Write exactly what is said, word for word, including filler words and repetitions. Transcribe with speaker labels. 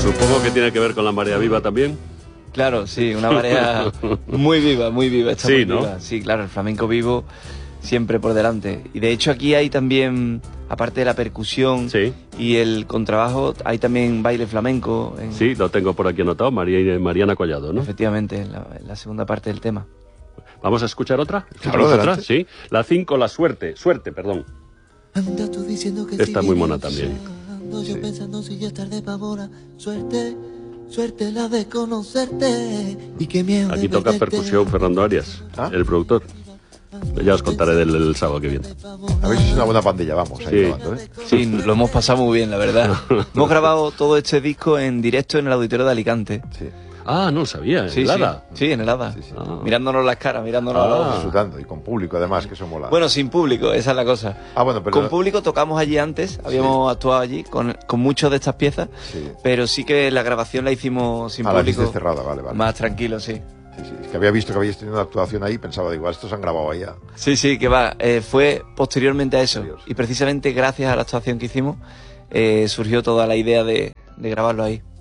Speaker 1: Supongo que tiene que ver con la marea viva también.
Speaker 2: Claro, sí, una marea muy viva, muy viva. Está
Speaker 1: Sí,
Speaker 2: muy
Speaker 1: ¿no?
Speaker 2: viva. Sí, claro, el flamenco vivo siempre por delante. Y de hecho aquí hay también, aparte de la percusión
Speaker 1: Sí.
Speaker 2: y el contrabajo, hay también baile flamenco. En,
Speaker 1: Sí, lo tengo por aquí anotado, María, Mariana Collado, ¿no?
Speaker 2: Efectivamente, en la, en la segunda parte del tema.
Speaker 1: ¿Vamos a escuchar otra?
Speaker 3: Claro,
Speaker 1: otra?
Speaker 3: adelante.
Speaker 1: Sí. La cinco, la suerte. Suerte, perdón.
Speaker 4: Anda tú diciendo que
Speaker 1: Está
Speaker 4: sigue
Speaker 1: muy mona también.
Speaker 4: pensando, yo
Speaker 3: Sí.
Speaker 4: pensando si ya es tarde pa' ahora. Suerte, suerte la de conocerte. Y que miedo de
Speaker 1: Aquí toca
Speaker 4: perderte.
Speaker 1: percusión Fernando Arias,
Speaker 3: ¿Ah?
Speaker 1: el productor. Ya os contaré del el sábado que viene.
Speaker 3: A ver si es una buena pandilla, vamos. Ahí
Speaker 1: Sí.
Speaker 3: grabando, ¿eh?
Speaker 2: Sí, lo hemos pasado muy bien, la verdad. Hemos grabado todo este disco en directo en el Auditorio de Alicante.
Speaker 3: Sí.
Speaker 1: Ah, no lo sabía,
Speaker 2: Sí,
Speaker 1: en Lada.
Speaker 2: sí, sí, en el Hada.
Speaker 3: Sí, sí.
Speaker 1: Ah.
Speaker 2: Mirándonos las caras, mirándonos a los ojos.
Speaker 3: Disfrutando y con público además, que eso mola.
Speaker 2: Bueno, sin público, esa es la cosa.
Speaker 3: Ah, bueno, pero...
Speaker 2: Con público tocamos allí antes, habíamos actuado allí con, con muchas de estas piezas,
Speaker 3: Sí.
Speaker 2: pero sí que la grabación la hicimos sin
Speaker 3: Ah, la
Speaker 2: público.
Speaker 3: hiciste cerrada, vale, vale.
Speaker 2: Más tranquilo, sí.
Speaker 3: Sí, sí. Es que había visto que habíais tenido una actuación ahí, pensaba, digo, estos han grabado ahí ya.
Speaker 2: Sí, sí, que va. eh, fue posteriormente a eso.
Speaker 3: Posterior.
Speaker 2: Y precisamente gracias a la actuación que hicimos, eh, surgió toda la idea de, de grabarlo ahí.